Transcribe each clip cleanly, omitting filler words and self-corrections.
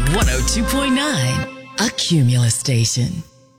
102.9, a Cumulus station.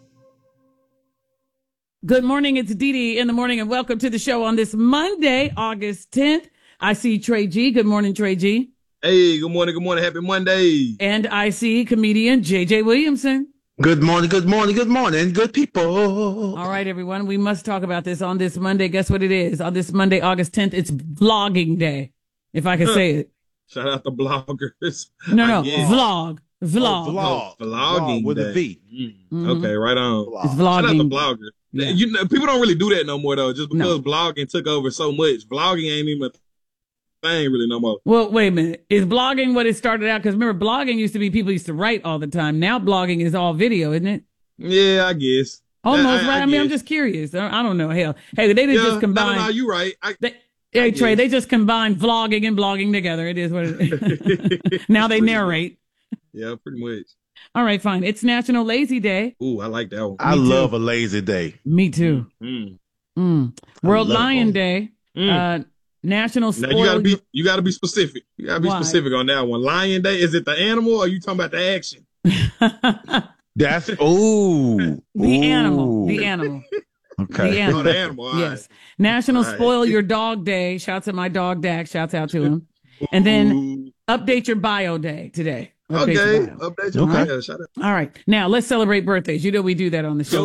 Good morning. It's Dee Dee in the morning, and welcome to the show on this Monday, August 10th. I see Trey G. Good morning, Trey G. Hey, good morning. Good morning. Happy Monday. And I see comedian JJ Williamson. Good morning, good morning, good morning, good people. All right, everyone. We must talk about this on this Monday. Guess what it is? On this Monday, August 10th, it's vlogging day, if I can say it. Shout out to bloggers. No, vlog. Vlogging with day. a V. Mm-hmm. Okay, right on. It's Shout out to vlogging. bloggers. Yeah. You know, people don't really do that no more though. Just because No. blogging took over so much, vlogging ain't even a thing really no more. Well, wait a minute. Is blogging what it started out? Because remember, blogging used to be people used to write all the time. Now blogging is all video, isn't it? Yeah, I guess. Almost, right? I mean, I'm guess. just curious. I don't know. Hell, hey, they didn't just combine. No, you right. Hey, Trey, guess. they just combined vlogging and blogging together. It is what it is. Now they narrate. Yeah, pretty much. All right, fine. It's National Lazy Day. Ooh, I like that one. I love a lazy day. Me too. World love Lion it. Day. Mm. National Now Spoil. you gotta be specific. You gotta be Why? specific on that one. Lion Day, is it the animal or are you talking about the action? That's The animal. The animal. Okay. The animal. Oh, the animal. All Yes. National All right. Spoil Your Dog Day. Shouts at my dog Dax. Shouts out to him. And then Ooh. Update Your Bio Day today. Update Okay. your bio. Update your Okay. bio. Shout out. All right. Now let's celebrate birthdays. You know we do that on the show.